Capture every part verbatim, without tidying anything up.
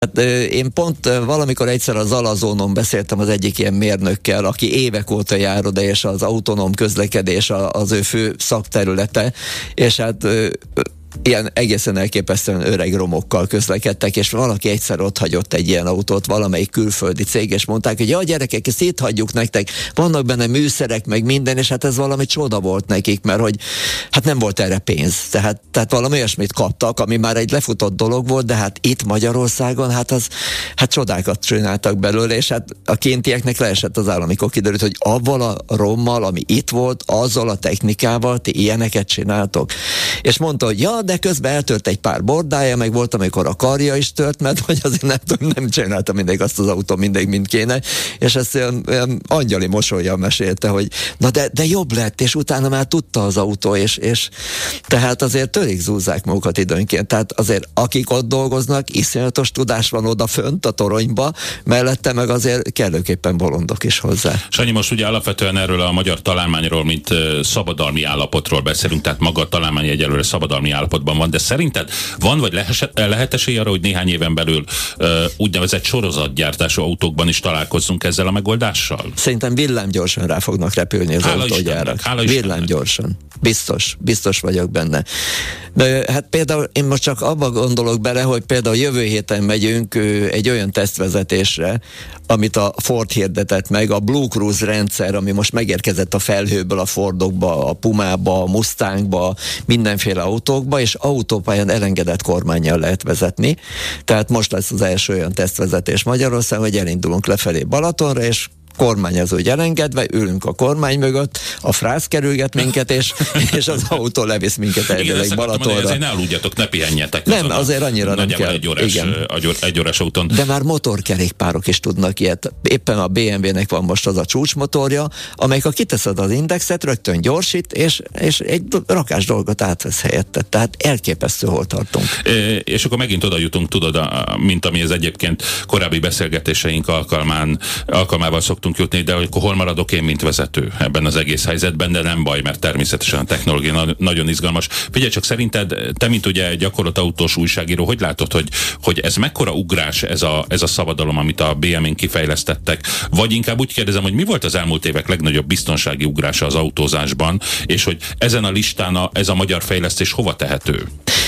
Hát én pont valamikor egyszer a Zalazónon beszéltem az egyik ilyen mérnökkel, aki évek óta jár oda, és az autonóm közlekedés az ő fő szakterülete, és hát ilyen egészen elképesztően öreg romokkal közlekedtek, és valaki egyszer ott hagyott egy ilyen autót, valamelyik külföldi cég, és mondták, hogy ja, gyerekek, ezt itt hagyjuk nektek, vannak benne műszerek, meg minden, és hát ez valami csoda volt nekik, mert hogy hát nem volt erre pénz. Tehát, tehát valami olyasmit kaptak, ami már egy lefutott dolog volt, de hát itt Magyarországon, hát az, hát csodákat csináltak belőle, és hát a kintieknek leesett az áll, amikor kiderült, hogy avval a rommal, ami itt volt, azzal a technikával ti ilyeneket csináltok. És mondta, hogy ja, de közben eltört egy pár bordája, meg volt, amikor a karja is tört, mert hogy azért nem tudom, nem csinálta mindig azt az autó, mindig mind kéne, és ezt olyan, olyan angyali mosollyal mesélte, hogy na de, de jobb lett, és utána már tudta az autó, és, és tehát azért törik zúzzák magukat időnként, tehát azért akik ott dolgoznak, iszonyatos tudás van oda fönt a toronyba, mellette meg azért kellőképpen bolondok is hozzá. Sanyi, most ugye alapvetően erről a magyar találmányról, mint uh, szabadalmi állapotról beszélünk, tehát maga a találmány egyelőre szabadalmi állapotban van, de szerinted van, vagy lehet, lehet esély arra, hogy néhány éven belül uh, úgynevezett sorozatgyártású autókban is találkozzunk ezzel a megoldással? Szerintem villámgyorsan rá fognak repülni az hála autógyárak. Istennek, villámgyorsan. Biztos, biztos vagyok benne. De hát például én most csak abba gondolok bele, hogy például jövő héten megyünk egy olyan tesztvezetésre, amit a Ford hirdetett meg, a Blue Cruise rendszer, ami most megérkezett a felhőből a Fordokba, a Pumába, a Mustangba, mindenféle autókba, és autópályán elengedett kormánnyal lehet vezetni. Tehát most lesz az első olyan tesztvezetés Magyarországon, hogy elindulunk lefelé Balatonra, és kormány az úgy elengedve, ülünk a kormány mögött, a frász kerülget minket, és, és az autó levisz minket elvileg Balatonra. Igen, ezért ne aludjatok, ne pihenjetek. Nem, azért annyira nem kell. Egy órás, egy órás úton. De már motorkerékpárok is tudnak ilyet. Éppen a bé em vé-nek van most az a csúcsmotorja, amelyik ha kiteszed az indexet, rögtön gyorsít, és, és egy rakás dolgot átvesz helyette. Tehát elképesztő, hol tartunk. É, és akkor megint oda jutunk, tudod, a, mint ami az egyébként korábbi beszélgetéseink alkalmán, alkalmával szoktunk jutni, de akkor hol maradok én, mint vezető ebben az egész helyzetben, de nem baj, mert természetesen a technológia na- nagyon izgalmas. Figyelj csak, szerinted, te, mint ugye gyakorlott autós újságíró, hogy látod, hogy, hogy ez mekkora ugrás ez a, ez a szabadalom, amit a bé em en kifejlesztettek? Vagy inkább úgy kérdezem, hogy mi volt az elmúlt évek legnagyobb biztonsági ugrása az autózásban, és hogy ezen a listán a, ez a magyar fejlesztés hova tehető?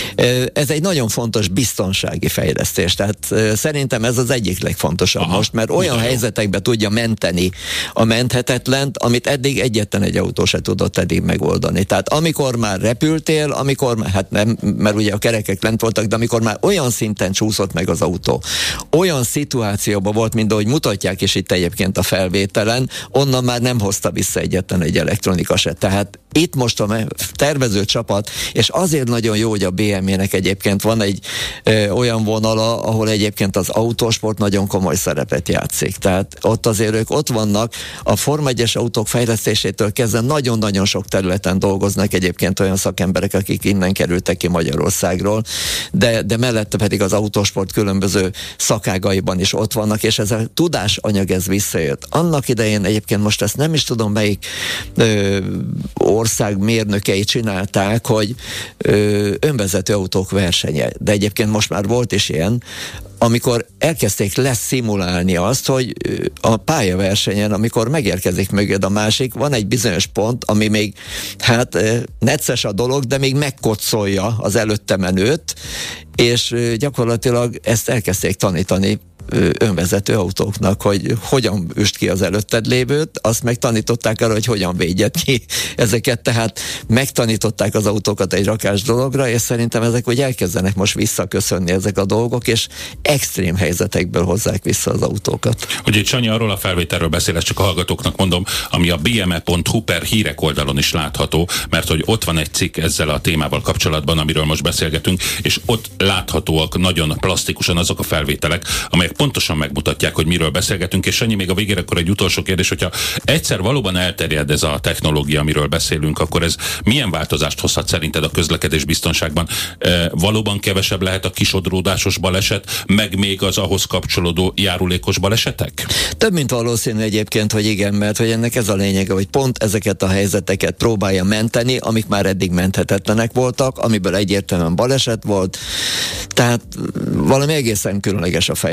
Ez egy nagyon fontos biztonsági fejlesztés, tehát szerintem ez az egyik legfontosabb. Aha, most, mert olyan helyzetekbe tudja menteni a menthetetlent, amit eddig egyetlen egy autó se tudott eddig megoldani. Tehát amikor már repültél, amikor már, hát nem, mert ugye a kerekek lent voltak, de amikor már olyan szinten csúszott meg az autó, olyan szituációban volt, mint ahogy mutatják is itt egyébként a felvételen, onnan már nem hozta vissza egyetlen egy elektronika se. Tehát itt most a tervező csapat, és azért nagyon jó, hogy a bé em vé-nek egyébként van egy ö, olyan vonala, ahol egyébként az autósport nagyon komoly szerepet játszik. Tehát ott azért ők ott vannak, a Forma egyes autók fejlesztésétől kezdve nagyon-nagyon sok területen dolgoznak egyébként olyan szakemberek, akik innen kerültek ki Magyarországról, de, de mellette pedig az autósport különböző szakágaiban is ott vannak, és ez a tudásanyag ez visszajött. Annak idején egyébként most ezt nem is tudom, melyik ö, ország mérnökei csinálták, hogy ö, önvezető autók versenye. De egyébként most már volt is ilyen, amikor elkezdték leszimulálni azt, hogy a pályaversenyen, amikor megérkezik mögöd a másik, van egy bizonyos pont, ami még, hát necces a dolog, de még megkoccolja az előtte menőt, és gyakorlatilag ezt elkezdték tanítani önvezető autóknak, hogy hogyan üst ki az előtted lévőt, azt megtanították arra, hogy hogyan védjed ki ezeket, tehát megtanították az autókat egy rakás dologra, és szerintem ezek úgy elkezdenek most visszaköszönni ezek a dolgok, és extrém helyzetekből hozzák vissza az autókat. Ugye itt Sanyi arról a felvételről beszél, ezt csak a hallgatóknak mondom, ami a bé em e pont hu per hírek oldalon is látható, mert hogy ott van egy cikk ezzel a témával kapcsolatban, amiről most beszélgetünk, és ott láthatóak nagyon plastikusan azok a felvételek, amelyek pontosan megmutatják, hogy miről beszélgetünk, és annyi még a végére akkor egy utolsó kérdés, hogyha egyszer valóban elterjed ez a technológia, amiről beszélünk, akkor ez milyen változást hozhat szerinted a közlekedés biztonságban? E, valóban kevesebb lehet a kisodródásos baleset, meg még az ahhoz kapcsolódó járulékos balesetek? Több mint valószínű egyébként, hogy igen, mert hogy ennek ez a lényege, hogy pont ezeket a helyzeteket próbálja menteni, amik már eddig menthetetlenek voltak, amiből egyértelműen baleset volt, tehát valami egészen különleges a fej.